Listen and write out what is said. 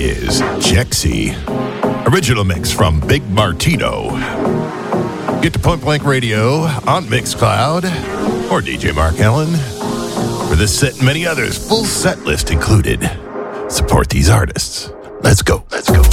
is Jexy. Original mix from Big Martino. Get to Point Blank Radio on Mixcloud or DJ Mark Allen. For this set and many others, full set list included. Support these artists. Let's go.